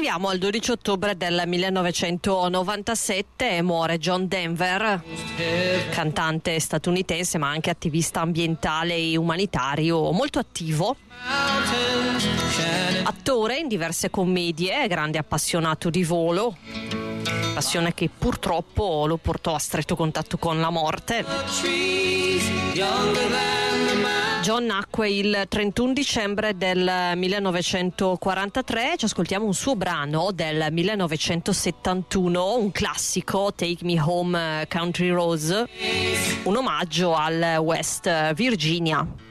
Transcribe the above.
Saliamo al 12 ottobre del 1997 e muore John Denver, cantante statunitense ma anche attivista ambientale e umanitario molto attivo. Attore in diverse commedie, grande appassionato di volo, passione che purtroppo lo portò a stretto contatto con la morte. John nacque il 31 dicembre del 1943, ci ascoltiamo un suo brano del 1971, un classico, Take Me Home Country Roads, un omaggio al West Virginia.